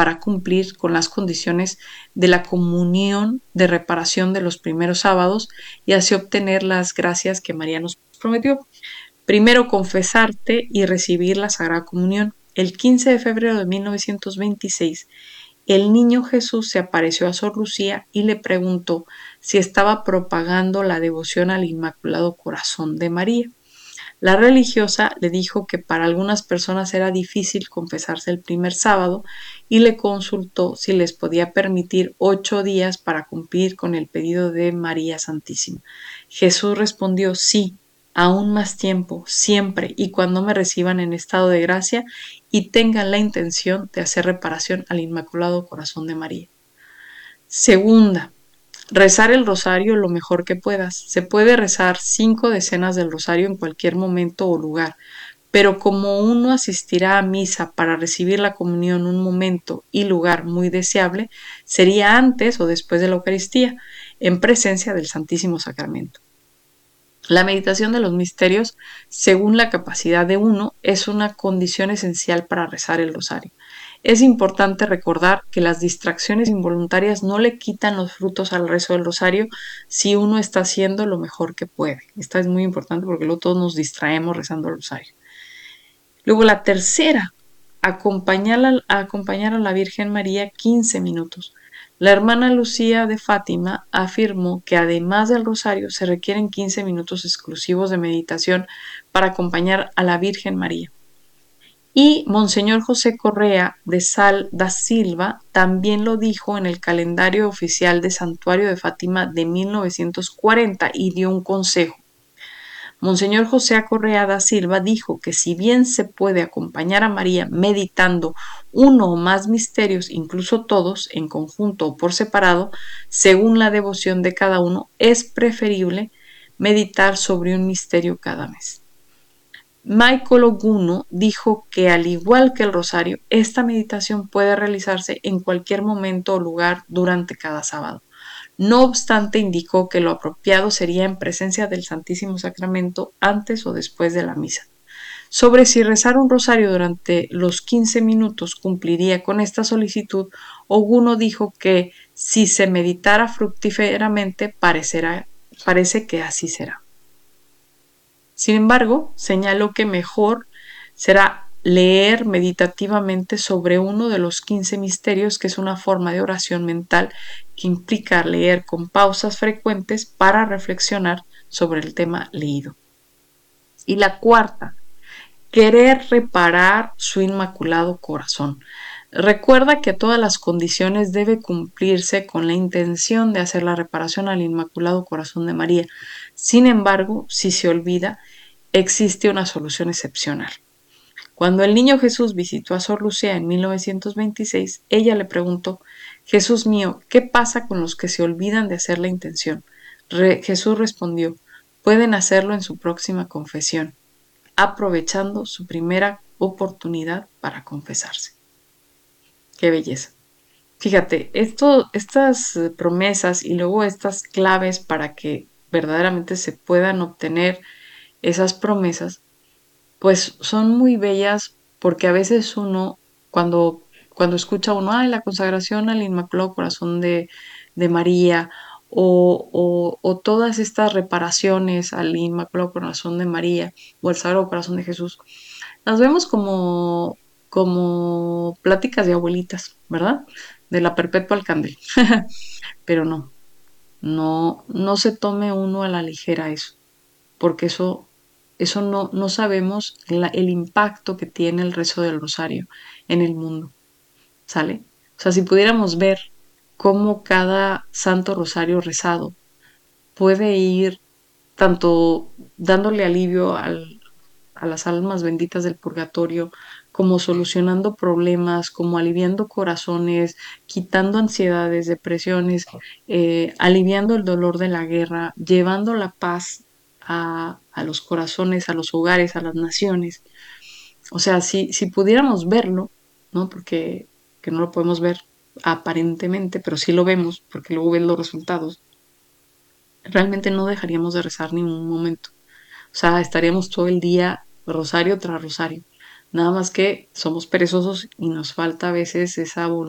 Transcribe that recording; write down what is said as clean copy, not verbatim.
para cumplir con las condiciones de la comunión de reparación de los primeros sábados y así obtener las gracias que María nos prometió. Primero, confesarte y recibir la Sagrada Comunión. El 15 de febrero de 1926, el niño Jesús se apareció a Sor Lucía y le preguntó si estaba propagando la devoción al Inmaculado Corazón de María. La religiosa le dijo que para algunas personas era difícil confesarse el primer sábado y le consultó si les podía permitir 8 días para cumplir con el pedido de María Santísima. Jesús respondió: sí, aún más tiempo, siempre y cuando me reciban en estado de gracia y tengan la intención de hacer reparación al Inmaculado Corazón de María. Segunda, rezar el rosario lo mejor que puedas. Se puede rezar 5 decenas del rosario en cualquier momento o lugar, pero como uno asistirá a misa para recibir la comunión en un momento y lugar muy deseable, sería antes o después de la Eucaristía, en presencia del Santísimo Sacramento. La meditación de los misterios, según la capacidad de uno, es una condición esencial para rezar el rosario. Es importante recordar que las distracciones involuntarias no le quitan los frutos al rezo del rosario si uno está haciendo lo mejor que puede. Esta es muy importante porque luego todos nos distraemos rezando el rosario. Luego la tercera, acompañar a la Virgen María 15 minutos. La hermana Lucía de Fátima afirmó que además del rosario se requieren 15 minutos exclusivos de meditación para acompañar a la Virgen María. Y Monseñor José Correa de Sal da Silva también lo dijo en el calendario oficial de Santuario de Fátima de 1940 y dio un consejo. Monseñor José Correa da Silva dijo que si bien se puede acompañar a María meditando uno o más misterios, incluso todos, en conjunto o por separado, según la devoción de cada uno, es preferible meditar sobre un misterio cada mes. Michael Oguno dijo que al igual que el rosario, esta meditación puede realizarse en cualquier momento o lugar durante cada sábado. No obstante, indicó que lo apropiado sería en presencia del Santísimo Sacramento antes o después de la misa. Sobre si rezar un rosario durante los 15 minutos cumpliría con esta solicitud, Oguno dijo que si se meditara fructíferamente parece que así será. Sin embargo, señaló que mejor será leer meditativamente sobre uno de los 15 misterios, que es una forma de oración mental que implica leer con pausas frecuentes para reflexionar sobre el tema leído. Y la cuarta, querer reparar su Inmaculado Corazón. Recuerda que todas las condiciones deben cumplirse con la intención de hacer la reparación al Inmaculado Corazón de María. Sin embargo, si se olvida, existe una solución excepcional. Cuando el niño Jesús visitó a Sor Lucía en 1926, ella le preguntó: Jesús mío, ¿qué pasa con los que se olvidan de hacer la intención? Jesús respondió: pueden hacerlo en su próxima confesión, aprovechando su primera oportunidad para confesarse. ¡Qué belleza! Fíjate, estas promesas y luego estas claves para que verdaderamente se puedan obtener esas promesas, pues son muy bellas porque a veces uno, cuando escucha uno, ay, la consagración al Inmaculado Corazón de María o todas estas reparaciones al Inmaculado Corazón de María o al Sagrado Corazón de Jesús, las vemos como pláticas de abuelitas, ¿verdad? De la perpetua al candil. Pero no se tome uno a la ligera eso, porque eso no sabemos el impacto que tiene el rezo del rosario en el mundo, ¿sale? O sea, si pudiéramos ver cómo cada santo rosario rezado puede ir tanto dándole alivio a las almas benditas del purgatorio, como solucionando problemas, como aliviando corazones, quitando ansiedades, depresiones, aliviando el dolor de la guerra, llevando la paz a los corazones, a los hogares, a las naciones. O sea, si pudiéramos verlo, ¿no? Porque que no lo podemos ver aparentemente, pero sí lo vemos, porque luego ven los resultados, realmente no dejaríamos de rezar ni un momento. O sea, estaríamos todo el día rosario tras rosario. Nada más que somos perezosos y nos falta a veces esa voluntad